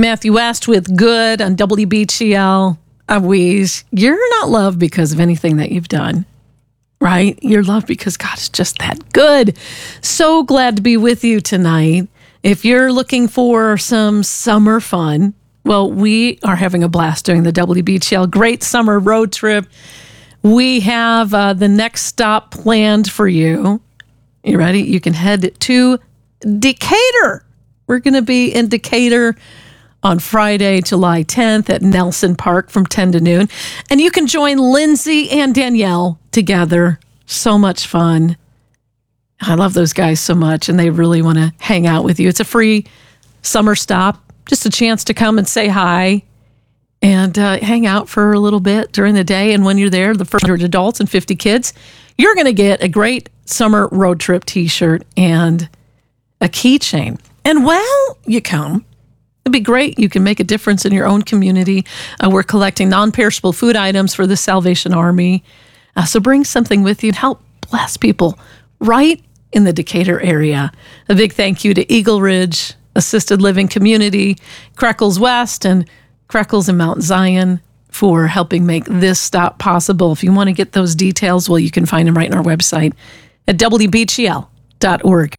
Matthew West with Good on WBGL. Weeze, you're not loved because of anything that you've done, right? You're loved because God is just that good. So glad to be with you tonight. If you're looking for some summer fun, well, we are having a blast doing the WBGL Great Summer Road Trip. We have the next stop planned for you. You ready? You can head to Decatur. We're going to be in Decatur on Friday, July 10th at Nelson Park from 10 to noon. And you can join Lindsay and Danielle together. So much fun. I love those guys so much, and they really want to hang out with you. It's a free summer stop, just a chance to come and say hi and hang out for a little bit during the day. And when you're there, the first 100 adults and 50 kids, you're going to get a great summer road trip t-shirt and a keychain. And while you come, it'd be great. You can make a difference in your own community. We're collecting non-perishable food items for the Salvation Army. So bring something with you and help bless people right in the Decatur area. A big thank you to Eagle Ridge Assisted Living Community, Creckles West, and Creckles in Mount Zion for helping make this stop possible. If you want to get those details, well, you can find them right on our website at WBGL.org.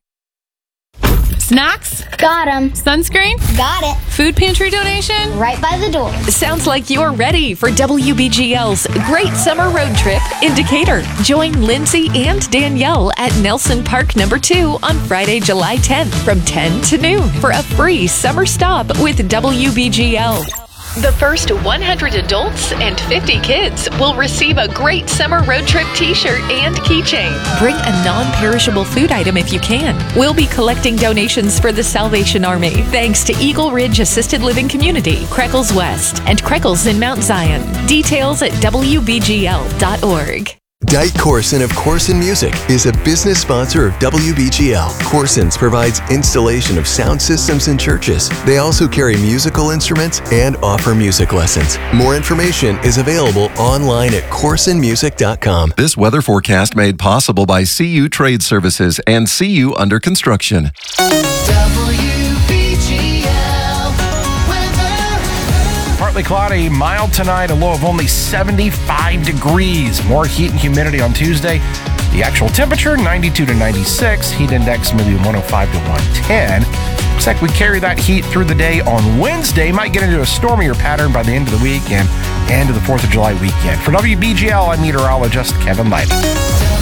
Snacks? Got 'em. Sunscreen? Got it. Food pantry donation? Right by the door. Sounds like you're ready for WBGL's Great Summer Road Trip in Decatur. Join Lindsay and Danielle at Nelson Park No. 2 on Friday, July 10th from 10 to noon for a free summer stop with WBGL. The first 100 adults and 50 kids will receive a Great Summer Road Trip t-shirt and keychain. Bring a non-perishable food item if you can. We'll be collecting donations for the Salvation Army thanks to Eagle Ridge Assisted Living Community, Creckles West, and Creckles in Mount Zion. Details at WBGL.org. Dyke Corson of Corson Music is a business sponsor of WBGL. Corson's provides installation of sound systems in churches. They also carry musical instruments and offer music lessons. More information is available online at corsonmusic.com. This weather forecast made possible by CU Trade Services and CU Under Construction. Partly cloudy, mild tonight, a low of only 75 degrees. More heat and humidity on Tuesday. The actual temperature, 92 to 96. Heat index maybe 105 to 110. Looks like we carry that heat through the day on Wednesday. Might get into a stormier pattern by the end of the week and the 4th of July weekend. For WBGL, I'm meteorologist Kevin Light.